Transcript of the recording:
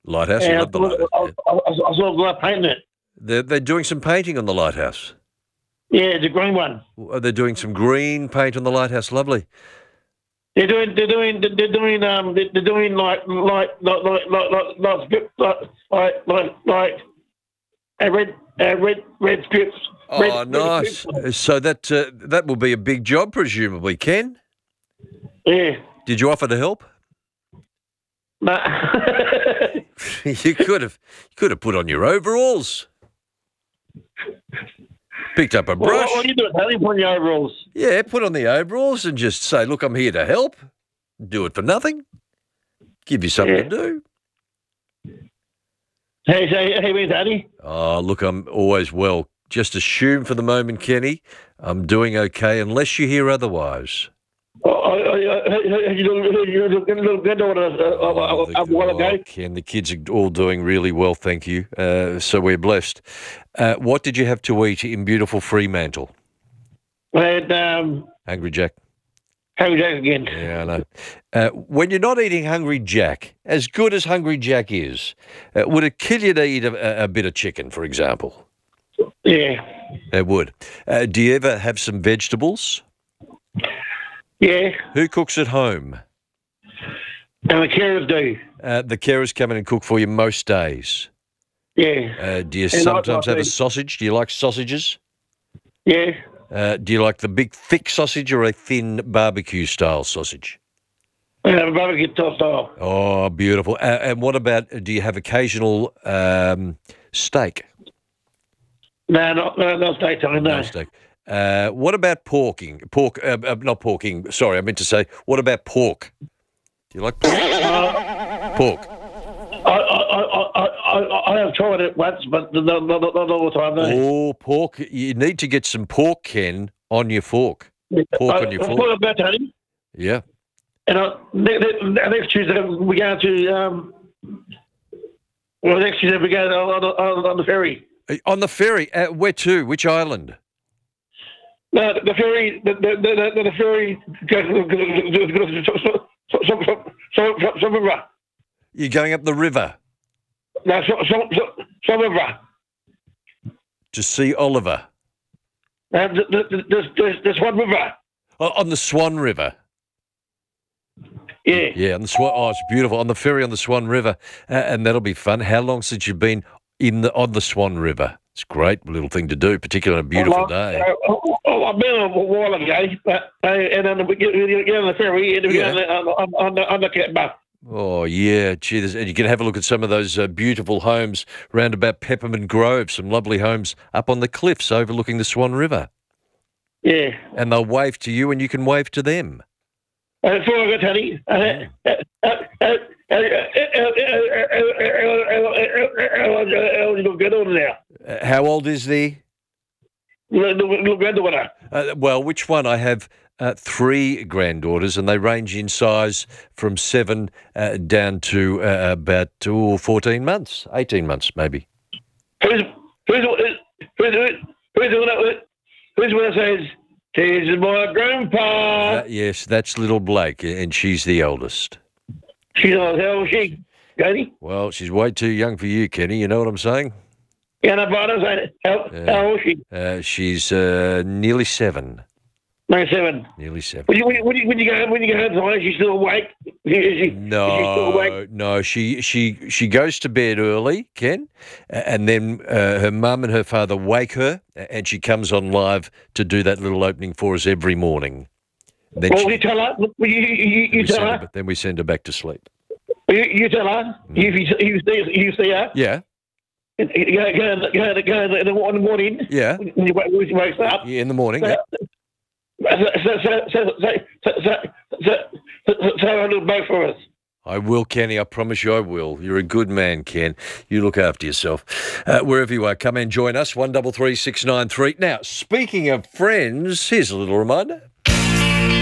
Lighthouse, you And love the lighthouse. I saw a guy painting it. They're doing some painting on the lighthouse. Yeah, the green one. They're doing some green paint on the lighthouse. Lovely. They're doing like red strips. Oh, nice. So that will be a big job, presumably. Ken, Yeah. did you offer to help? Nah. You could have put on your overalls. Picked up a brush. What are you doing? How do you put on your overalls? Yeah, put on the overalls and just say, look, I'm here to help. Do it for nothing. Give you something to do. Hey, where's Daddy? Oh, look, I'm always well. Just assume for the moment, Kenny, I'm doing okay unless you hear otherwise. Your little granddaughter a while ago. Ken, the kids are all doing really well, thank you. So we're blessed. What did you have to eat in beautiful Fremantle? I had Hungry Jack. Hungry Jack again. Yeah, I know. When you're not eating Hungry Jack, as good as Hungry Jack is, would it kill you to eat a bit of chicken, for example? Yeah. It would. Do you ever have some vegetables? Yeah. Who cooks at home? And the carers do. The carers come in and cook for you most days. Yeah. Do you sometimes have a sausage? Do you like sausages? Yeah. Do you like the big thick sausage or a thin barbecue-style sausage? Barbecue style. Oh, beautiful. And what about, do you have occasional steak? No, not steak time, no. No steak. What about porking? Not porking. Sorry, I meant to say, what about pork? Do you like pork? Pork. I have tried it once, but not all the time, no. Oh, pork. You need to get some pork, Ken, on your fork. Pork on your fork. What about Tony? Yeah. And next Tuesday we go to next Tuesday we go on the ferry. On the ferry? Where to? Which island? No, the ferry. The ferry some river. You're going up the river? No, some river. To see Oliver? The Swan River. Oh, on the Swan River? Yeah. Yeah, on the Swan. Oh, it's beautiful. On the ferry on the Swan River. And that'll be fun. How long since you've been on the Swan River? It's a great little thing to do, particularly on a beautiful day. I've been on a while ago, and then we get on the ferry and we get on the cat bus. Oh, yeah. Gee, and you can have a look at some of those beautiful homes round about Peppermint Grove, some lovely homes up on the cliffs overlooking the Swan River. Yeah. And they'll wave to you and you can wave to them. That's all I got, Tony. How old is the? Little granddaughter. Well, which one? I have 3 granddaughters, and they range in size from 7 down to about 14 months, 18 months, maybe. Who's the one that says, "This is my grandpa"? Yes, that's little Blake, and she's the eldest. She's on how old is she, Katie? Well, she's way too young for you, Kenny. You know what I'm saying? Yeah, no, but I'm saying, how old is she? She's nearly 7. No, 7. Nearly 7. When you go home tonight, is she still awake? Is she still awake? No. She goes to bed early, Ken, and then her mum and her father wake her, and she comes on live to do that little opening for us every morning. Then you tell her. You tell her. Then we send her back to sleep. You tell her. You see her. Yeah. Go in the morning. Yeah. When she wakes up. Yeah, in the morning. Yeah. Say a little bow for us. I will, Kenny. I promise you I will. You're a good man, Ken. You look after yourself. Wherever you are, come and join us, 133693. Now, speaking of friends, here's a little reminder.